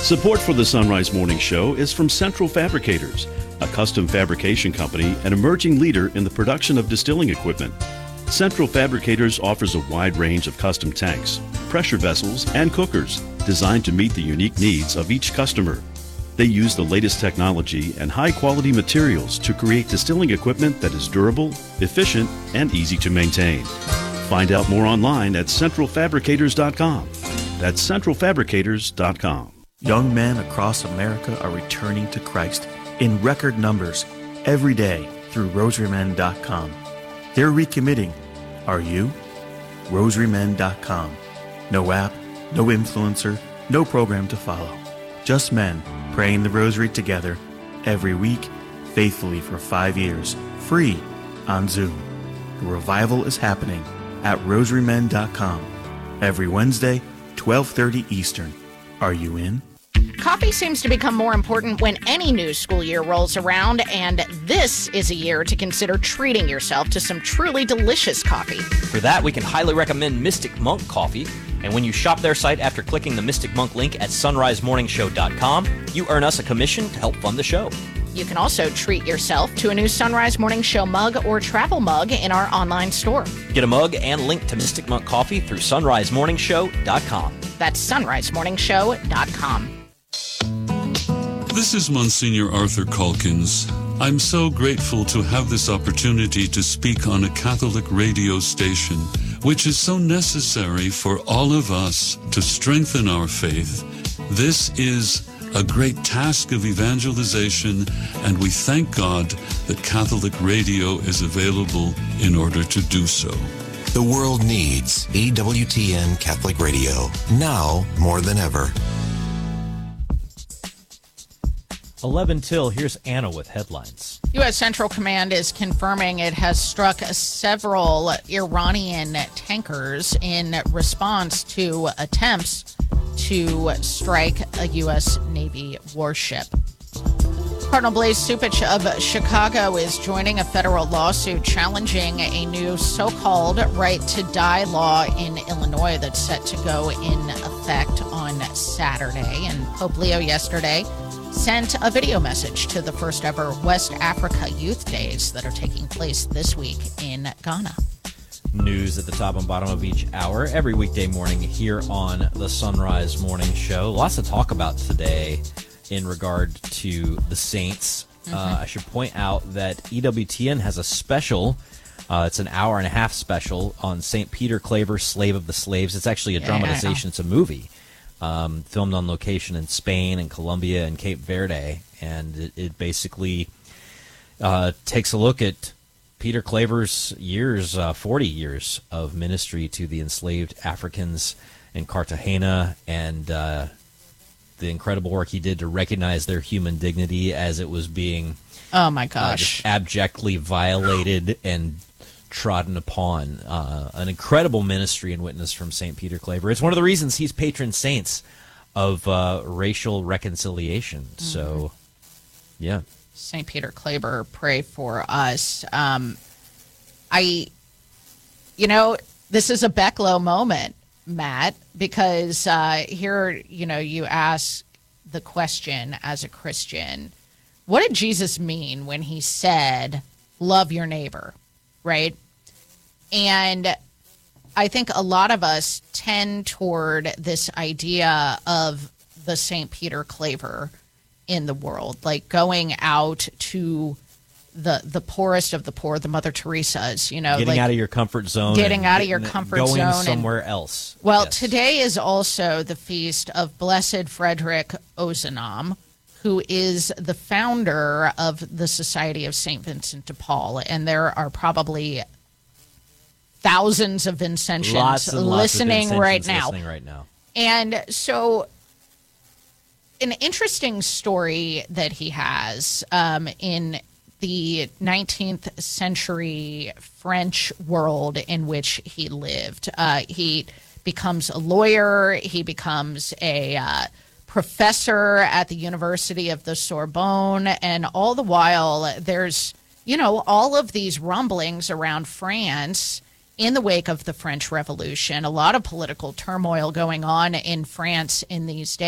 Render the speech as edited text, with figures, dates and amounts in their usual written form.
Support for the Sunrise Morning Show is from Central Fabricators, a custom fabrication company and emerging leader in the production of distilling equipment. Central Fabricators offers a wide range of custom tanks, pressure vessels, and cookers designed to meet the unique needs of each customer. They use the latest technology and high-quality materials to create distilling equipment that is durable, efficient, and easy to maintain. Find out more online at centralfabricators.com. That's centralfabricators.com. Young men across America are returning to Christ in record numbers every day through rosarymen.com. They're recommitting. Are you? rosarymen.com. No app, no influencer, no program to follow. Just men praying the rosary together every week, faithfully for 5 years, free on Zoom. The revival is happening at rosarymen.com every Wednesday, 12:30 Eastern. Are you in? Coffee seems to become more important when any new school year rolls around, and this is a year to consider treating yourself to some truly delicious coffee. For that, we can highly recommend Mystic Monk Coffee. And when you shop their site after clicking the Mystic Monk link at sunrisemorningshow.com, you earn us a commission to help fund the show. You can also treat yourself to a new Sunrise Morning Show mug or travel mug in our online store. Get a mug and link to Mystic Monk Coffee through sunrisemorningshow.com. That's sunrisemorningshow.com. This is Monsignor Arthur Calkins. I'm so grateful to have this opportunity to speak on a Catholic radio station, which is so necessary for all of us to strengthen our faith. This is a great task of evangelization, and we thank God that Catholic radio is available in order to do so. The world needs EWTN Catholic Radio, now more than ever. 11 till, here's Anna with headlines. U.S. Central Command is confirming it has struck several Iranian tankers in response to attempts to strike a U.S. Navy warship. Cardinal Blaise Cupich of Chicago is joining a federal lawsuit challenging a new so-called right to die law in Illinois that's set to go in effect on Saturday. And Pope Leo yesterday sent a video message to the first ever West Africa Youth Days that are taking place this week in Ghana. News at the top and bottom of each hour, every weekday morning here on the Sunrise Morning Show. Lots to talk about today in regard to the Saints. I should point out that EWTN has a special. It's an hour and a half special on St. Peter Claver, Slave of the Slaves. It's actually a dramatization. It's a movie. Filmed on location in Spain and Colombia and Cape Verde, and it basically takes a look at Peter Claver's years, 40 years of ministry to the enslaved Africans in Cartagena, and the incredible work he did to recognize their human dignity as it was being oh my gosh, abjectly violated and trodden upon. An incredible ministry and witness from St. Peter Claver. It's one of the reasons he's patron saints of racial reconciliation. So, yeah. St. Peter Claver, pray for us. This is a Becklow moment, Matt, because here, you ask the question as a Christian, what did Jesus mean when he said, love your neighbor? Right? And I think a lot of us tend toward this idea of the St. Peter Claver in the world, like going out to the poorest of the poor, the Mother Teresa's, getting out of your comfort zone, going somewhere else. Well, yes. Today is also the feast of Blessed Frederick Ozanam, who is the founder of the Society of St. Vincent de Paul. And there are probably thousands of Vincentians listening right now. And so an interesting story that he has in the 19th century French world in which he lived. He becomes a lawyer. He becomes a professor at the University of the Sorbonne. And all the while, there's, all of these rumblings around France in the wake of the French Revolution, a lot of political turmoil going on in France in these days.